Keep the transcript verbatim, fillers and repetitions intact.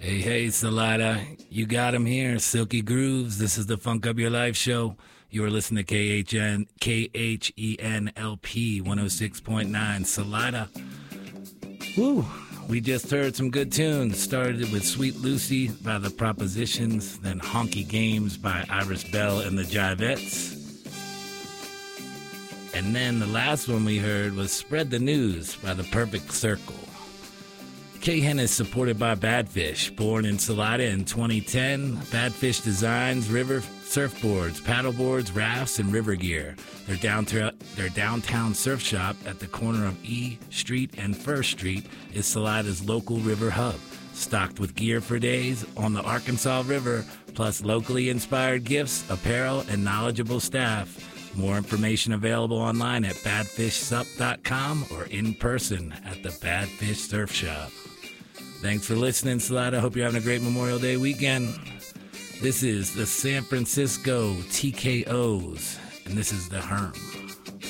Hey, hey, Salada. You got him here. Silky Grooves. This is the Funk Up Your Life show. You are listening to K H N, K H E N L P one oh six point nine. Salada. Woo. We just heard some good tunes. Started with Sweet Lucy by The Propositions, then Honky Games by Iris Bell and the Jivettes. And then the last one we heard was Spread the News by The Perfect Circle. K-Hen is supported by Badfish. Born in Salida in twenty ten, Badfish designs river surfboards, paddleboards, rafts, and river gear. Their downtown, their downtown surf shop at the corner of E Street and First Street is Salida's local river hub, stocked with gear for days on the Arkansas River, plus locally inspired gifts, apparel, and knowledgeable staff. More information available online at badfish sup dot com or in person at the Badfish Surf Shop. Thanks for listening, Salada. Hope you're having a great Memorial Day weekend. This is the San Francisco T K Os, and this is The Herm.